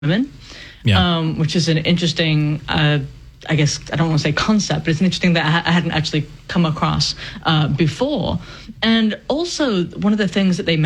women, which is an interesting, I guess, I don't want to say concept, but it's an interesting that I hadn't actually come across before. And also, one of the things that they